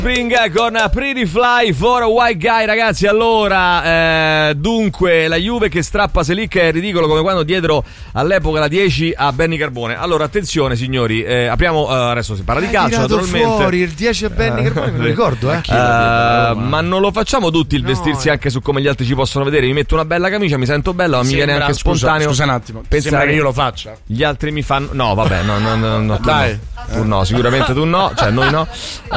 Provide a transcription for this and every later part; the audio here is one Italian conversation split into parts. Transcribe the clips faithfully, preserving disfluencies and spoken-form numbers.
Spring con Pretty Fly for a White Guy, ragazzi. Allora, eh, dunque, la Juve che strappa Selic è ridicolo come quando dietro all'epoca la dieci a Benny Carbone. Allora, attenzione signori, eh, apriamo, eh, adesso si parla di calcio naturalmente. Fuori il dieci a Benny Carbone, me lo ricordo, eh. Uh, ma non lo facciamo tutti il no, vestirsi eh. anche su come gli altri ci possono vedere. Mi metto una bella camicia, mi sento bello, ma mi viene anche scusa, spontaneo. Scusa un attimo, pensare che io lo faccia. Gli altri mi fanno. No, vabbè, no, no, no, no tu dai. No. Tu no, sicuramente tu no, cioè noi no. Uh,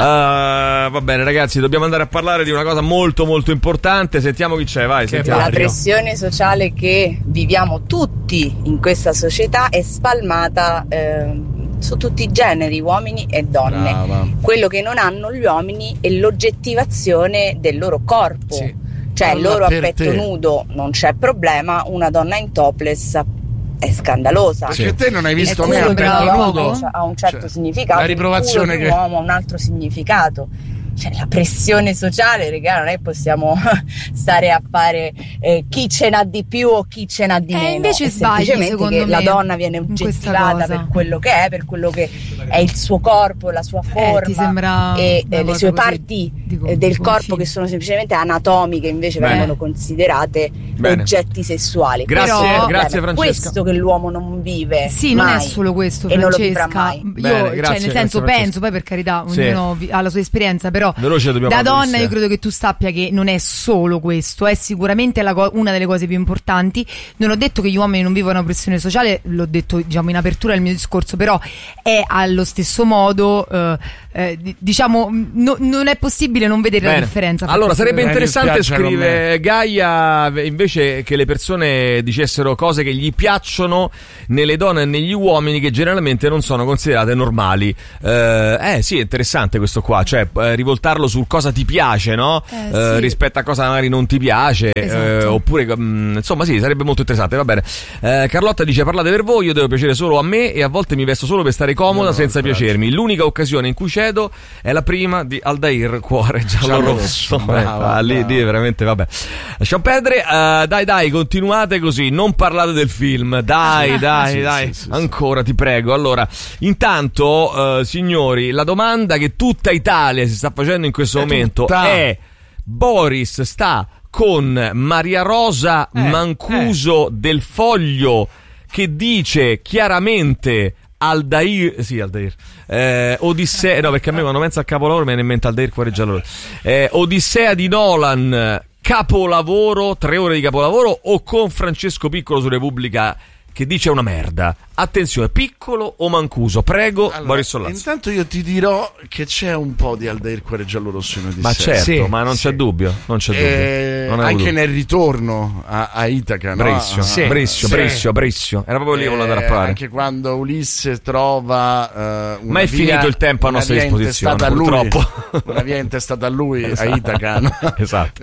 va bene, ragazzi, dobbiamo andare a parlare di una cosa molto molto importante. Sentiamo chi c'è, vai, sentiamo. La pressione sociale che viviamo tutti in questa società è spalmata eh, su tutti i generi, uomini e donne. Brava. Quello che non hanno gli uomini è l'oggettivazione del loro corpo. Sì. Cioè Parla loro a petto te. nudo non c'è problema, una donna in topless è scandalosa. Perché sì. te non hai visto me a petto nudo? Ha un certo cioè, significato, la riprovazione che un uomo ha un altro significato. Cioè, la pressione sociale, raga, non è che possiamo stare a fare eh, chi ce n'ha di più o chi ce n'ha di eh, meno. Invece è sbagli, semplicemente che me, la donna viene oggettivata per quello che è, per quello che è il suo corpo, la sua forma eh, e le sue parti dico, del dico corpo sì. che sono semplicemente anatomiche, invece Bene. vengono considerate Bene. oggetti sessuali. Grazie, Però, grazie bene, Francesca. Questo che l'uomo non vive. Sì, mai, non è solo questo, e Francesca. non lo vivrà mai. Io, Bene, cioè, grazie, nel senso, grazie, penso, poi per carità, sì. ognuno ha la sua esperienza, però Veloce, da donna io credo che tu sappia che non è solo questo, è sicuramente la co- una delle cose più importanti. Non ho detto che gli uomini non vivono una pressione sociale, l'ho detto diciamo in apertura del mio discorso, però è allo stesso modo eh, eh, diciamo no, non è possibile non vedere Bene. la differenza. Allora sarebbe eh, interessante, scrive Gaia, invece che le persone dicessero cose che gli piacciono nelle donne e negli uomini che generalmente non sono considerate normali. Eh, eh sì, è interessante questo qua, cioè eh, rivoltarlo sul cosa ti piace, no? Eh, sì. eh, rispetto a cosa magari non ti piace, esatto. eh, oppure mh, insomma sì, sarebbe molto interessante. Va bene. eh, Carlotta dice: parlate per voi, io devo piacere solo a me e a volte mi vesto solo per stare comoda, no, senza no, piacermi. L'unica occasione in cui cedo è la prima di Aldair, cuore giallo rosso. Ah, lì, lì veramente vabbè, lasciamo perdere. uh, dai dai continuate così, non parlate del film, dai dai sì, dai sì, sì, ancora sì. ti prego. Allora intanto uh, signori, la domanda che tutta Italia si sta facendo in questo è momento tutta. è: Boris sta con Maria Rosa eh, Mancuso eh. del Foglio, che dice chiaramente Aldair, sì Aldair, eh, Odissea, no perché a me quando penso al capolavoro mi viene in mente Aldair, cuore giallo, eh, Odissea di Nolan, capolavoro, tre ore di capolavoro, o con Francesco Piccolo su Repubblica che dice una merda? Attenzione, Piccolo o Mancuso? Prego, allora, Boris Sollazzo. Intanto io ti dirò che c'è un po' di Aldair cuore giallo rosso in Odissea. Ma certo, sì, ma non sì. c'è dubbio, non c'è eh, dubbio. Non anche nel ritorno a, a Itaca, no? Brescio, sì. Brescio, sì. Brescio, Brescio. Era proprio lì che volevo andare a parlare. Anche quando Ulisse trova uh, una ma è via, finito il tempo a nostra disposizione, purtroppo. Lui, una via intestata a lui, esatto. a Itaca, no? Esatto.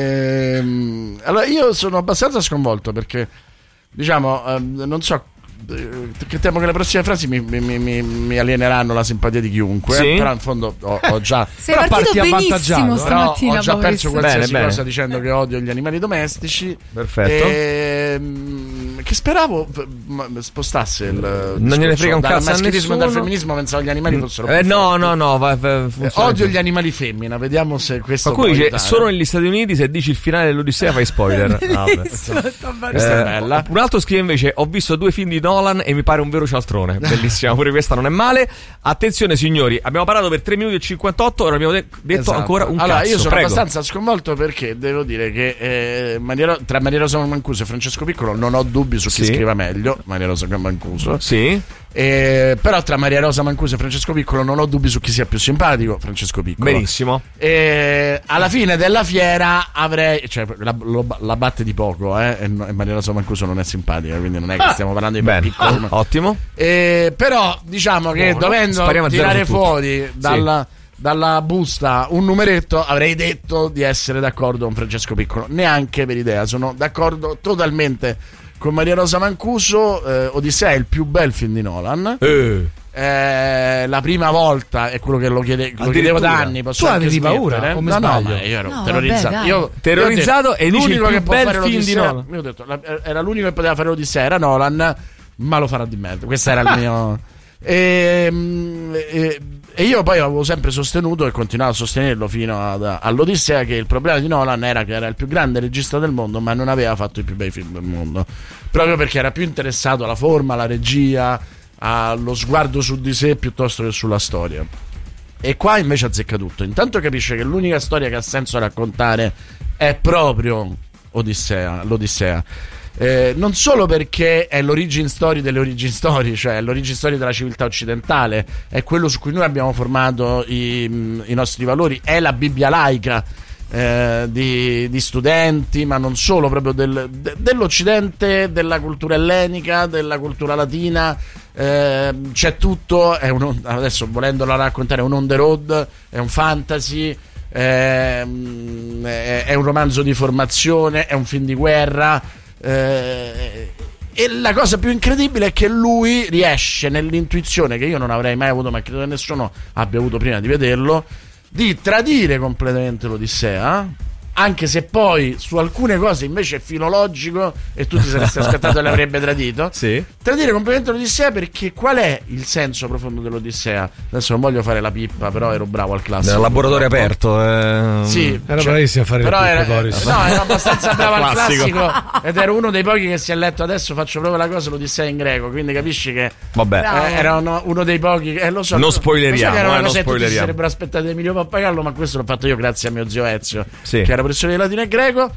E, allora io sono abbastanza sconvolto perché diciamo, uh, non so che temo che le prossime frasi mi, mi, mi, mi alieneranno la simpatia di chiunque, sì? eh, però in fondo ho, ho già sei partito benissimo stamattina, ho già Boris. perso qualsiasi bene, cosa bene. dicendo che odio gli animali domestici. Perfetto. E, che speravo spostasse il non gliene frega un cazzo a nessuno. Dal femminismo, pensavo gli animali fossero eh, no no no va, va, eh, odio gli animali femmina, vediamo se questo ma qui dice solo negli Stati Uniti, se dici il finale dell'Odissea fai spoiler. ah, questa è bella. Un altro scrive invece: ho visto due film di Nolan e mi pare un vero cialtrone. Bellissima, pure questa non è male. Attenzione signori, abbiamo parlato per tre minuti e cinquantotto, ora abbiamo de- detto esatto. ancora un allora, cazzo. Io sono Prego. abbastanza sconvolto perché devo dire che eh, Maria, tra Maria Rosa Mancuso e Francesco Piccolo non ho dubbi su chi sì. scriva meglio, Maria Rosa Mancuso. Sì. Eh, però tra Maria Rosa Mancuso e Francesco Piccolo non ho dubbi su chi sia più simpatico, Francesco Piccolo. Benissimo. Eh, alla fine della fiera avrei, cioè la, lo, la batte di poco, eh, e, e Maria Rosa Mancuso non è simpatica, quindi non è che ah, stiamo parlando di bene. Piccolo. Ah, ottimo. Eh, però diciamo che Buono. dovendo tirare fuori dalla, sì. dalla busta un numeretto, avrei detto di essere d'accordo con Francesco Piccolo, neanche per idea, sono d'accordo totalmente con Maria Rosa Mancuso. eh, Odissea è il più bel film di Nolan. Eh. Eh, la prima volta è quello che lo, chiede, lo chiedevo da anni. Posso tu avevi paura? Eh? Come no, sbaglio? no, ma io ero no, terrorizzato. vabbè, io, terrorizzato io e dici il più bel film di Nolan. Io ho detto, la, era l'unico che poteva fare Odissea, era Nolan, ma lo farà di merda. Questo era il mio. E, e, E io poi avevo sempre sostenuto e continuavo a sostenerlo fino ad, all'Odissea, che il problema di Nolan era che era il più grande regista del mondo, ma non aveva fatto i più bei film del mondo, proprio perché era più interessato alla forma, alla regia, allo sguardo su di sé piuttosto che sulla storia. E qua invece azzecca tutto. Intanto capisce che l'unica storia che ha senso raccontare è proprio Odissea, l'Odissea. Eh, non solo perché è l'origin story delle origin story, cioè l'origin story della civiltà occidentale, è quello su cui noi abbiamo formato i, i nostri valori, è la Bibbia laica eh, di, di studenti, ma non solo, proprio del, de, dell'Occidente, della cultura ellenica, della cultura latina. Eh, c'è tutto, è un, adesso volendola raccontare, è un on the road, è un fantasy, è, è un romanzo di formazione, è un film di guerra. Eh, e la cosa più incredibile è che lui riesce, nell'intuizione che io non avrei mai avuto, ma credo che nessuno abbia avuto prima di vederlo, di tradire completamente l'Odissea, anche se poi su alcune cose invece è filologico e tu ti saresti aspettato che l'avrebbe tradito. Sì. Tradire completamente l'Odissea, perché qual è il senso profondo dell'Odissea? Adesso non voglio fare la pippa, però ero bravo al classico. Nel laboratorio aperto, eh... sì, era cioè, bravissimo a fare però le era, pippe, Boris. no, ero abbastanza bravo al Classico. classico ed ero uno dei pochi che si è letto. Adesso faccio proprio la cosa, l'Odissea in greco, quindi capisci che Vabbè. eh, era uno, uno dei pochi eh, lo so, Non lo so, spoileriamo, lo so che era una eh, non cosa che tutti si spoileriamo. sarebbero aspettati Emilio Pappagallo, ma questo l'ho fatto io grazie a mio zio Ezio, Sì. che era professore di latino e greco.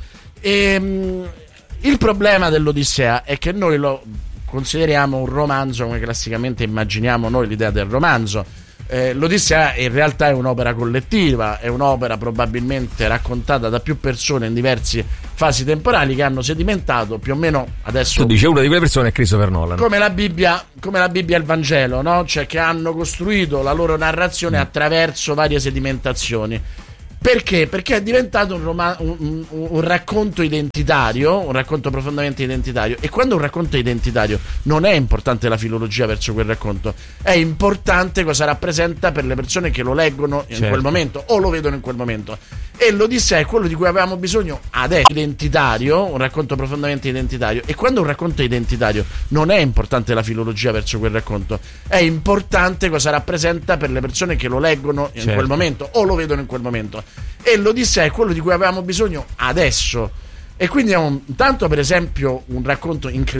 E, mh, il problema dell'Odissea è che noi lo consideriamo un romanzo come classicamente immaginiamo noi l'idea del romanzo. Eh, L'Odissea in realtà è un'opera collettiva, è un'opera probabilmente raccontata da più persone in diverse fasi temporali che hanno sedimentato più o meno, adesso Tu dici una di quelle persone è Christopher Nolan. come la Bibbia, come la Bibbia e il Vangelo, no? Cioè che hanno costruito la loro narrazione attraverso varie sedimentazioni. Perché? Perché è diventato un, roma- un, un, un racconto identitario, un racconto profondamente identitario. E quando un racconto è identitario non è importante la filologia verso quel racconto, è importante cosa rappresenta per le persone che lo leggono in Certo. quel momento o lo vedono in quel momento. E l'Odissea è quello di cui avevamo bisogno adesso, identitario, un racconto profondamente identitario. E quando un racconto è identitario non è importante la filologia verso quel racconto, è importante cosa rappresenta per le persone che lo leggono in Certo. quel momento o lo vedono in quel momento. E l'Odissea è quello di cui avevamo bisogno adesso. E quindi è un, tanto per esempio un racconto incredibile